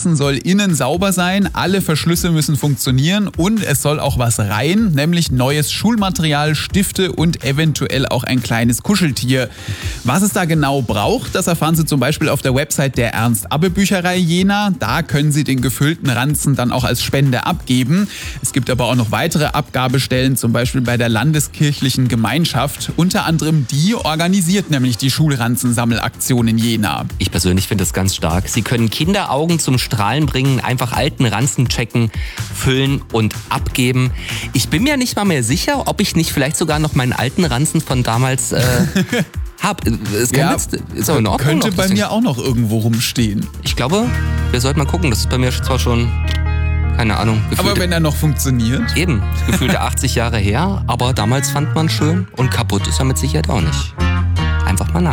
Ranzen soll innen sauber sein, alle Verschlüsse müssen funktionieren und es soll auch was rein, nämlich neues Schulmaterial, Stifte und eventuell auch ein kleines Kuscheltier. Was es da genau braucht, das erfahren Sie zum Beispiel auf der Website der Ernst-Abbe-Bücherei Jena. Da können Sie den gefüllten Ranzen dann auch als Spende abgeben. Es gibt aber auch noch weitere Abgabestellen, zum Beispiel bei der Landeskirchlichen Gemeinschaft. Unter anderem die organisiert nämlich die Schulranzensammelaktion in Jena. Ich persönlich finde das ganz stark. Sie können Kinderaugen zum Strahlen bringen, einfach alten Ranzen checken, füllen und abgeben. Ich bin mir nicht mal mehr sicher, ob ich nicht vielleicht sogar noch meinen alten Ranzen von damals habe. Ist auch in Ordnung. Könnte bei mir auch noch irgendwo rumstehen. Ich glaube, wir sollten mal gucken. Das ist bei mir zwar schon, keine Ahnung. Aber wenn er noch funktioniert? Eben, gefühlte 80 Jahre her. Aber damals fand man schön und kaputt ist er mit Sicherheit auch nicht. Einfach mal nach.